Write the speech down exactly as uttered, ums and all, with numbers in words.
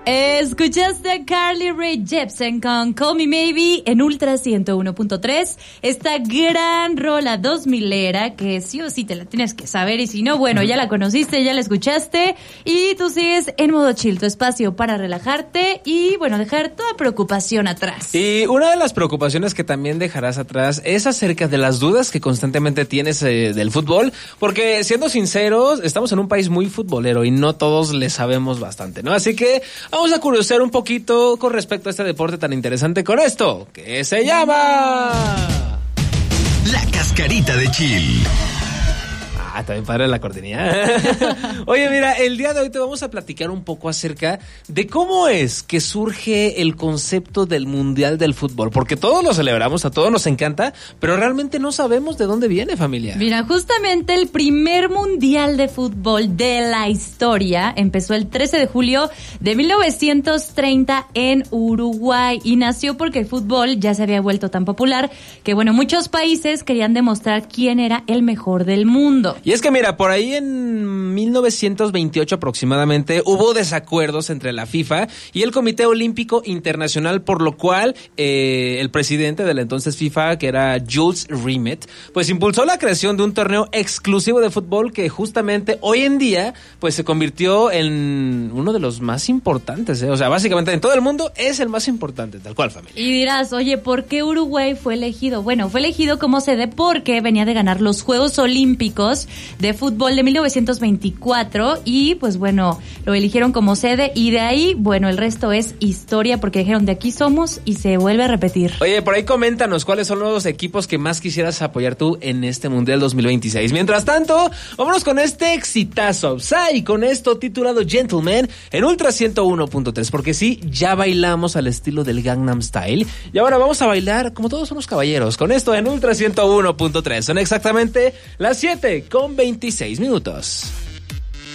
Escuchaste a Carly Rae Jepsen con Call Me Maybe en Ultra ciento uno punto tres. Esta gran rola dos milera que sí o sí te la tienes que saber y si no, bueno, ya la conociste, ya la escuchaste y tú sigues en modo chill, tu espacio para relajarte y, bueno, dejar toda preocupación atrás. Y una de las preocupaciones que también dejarás atrás es acerca de las dudas que constantemente tienes eh, del fútbol, porque siendo sinceros, estamos en un país muy futbolero y no todos le sabemos bastante, ¿no? Así que vamos a curiosear un poquito con respecto a este deporte tan interesante con esto, que se llama... La cascarita de Chill. Ah, también padre la cortinilla. Oye, mira, el día de hoy te vamos a platicar un poco acerca de cómo es que surge el concepto del Mundial del Fútbol, porque todos lo celebramos, a todos nos encanta, pero realmente no sabemos de dónde viene, familia. Mira, justamente el primer Mundial de Fútbol de la historia empezó el trece de julio de mil novecientos treinta en Uruguay y nació porque el fútbol ya se había vuelto tan popular que, bueno, muchos países querían demostrar quién era el mejor del mundo. Y es que mira, por ahí en mil novecientos veintiocho aproximadamente hubo desacuerdos entre la FIFA y el Comité Olímpico Internacional, por lo cual eh, el presidente de la entonces FIFA, que era Jules Rimet, pues impulsó la creación de un torneo exclusivo de fútbol que justamente hoy en día pues se convirtió en uno de los más importantes, ¿eh? O sea, básicamente en todo el mundo es el más importante, tal cual, familia. Y dirás, oye, ¿por qué Uruguay fue elegido? Bueno, fue elegido como sede porque venía de ganar los Juegos Olímpicos de fútbol de mil novecientos veinticuatro y pues bueno, lo eligieron como sede y de ahí, bueno, el resto es historia porque dijeron de aquí somos y se vuelve a repetir. Oye, por ahí coméntanos cuáles son los equipos que más quisieras apoyar tú en este Mundial dos mil veintiséis. Mientras tanto, vámonos con este exitazo, Psy, con esto titulado Gentleman en Ultra ciento uno punto tres, porque sí, ya bailamos al estilo del Gangnam Style y ahora vamos a bailar como todos unos caballeros con esto en Ultra ciento uno punto tres. Son exactamente las siete con veintiséis minutos.